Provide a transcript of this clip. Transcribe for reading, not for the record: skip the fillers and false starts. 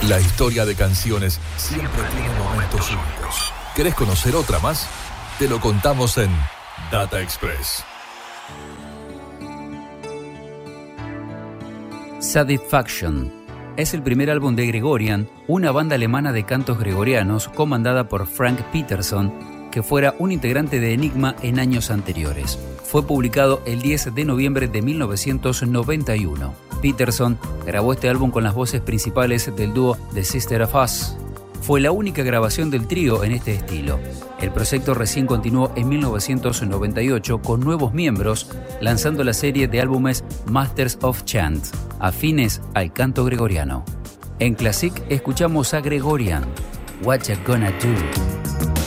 La historia de canciones siempre tiene momentos únicos. ¿Querés conocer otra más? Te lo contamos en Data Express. Satisfaction es el primer álbum de Gregorian, una banda alemana de cantos gregorianos comandada por Frank Peterson, que fuera un integrante de Enigma en años anteriores. Fue publicado el 10 de noviembre de 1991. Peterson grabó este álbum con las voces principales del dúo The Sister of Us. Fue la única grabación del trío en este estilo. El proyecto recién continuó en 1998 con nuevos miembros, lanzando la serie de álbumes Masters of Chant, afines al canto gregoriano. En Classic escuchamos a Gregorian, What You Gonna Do.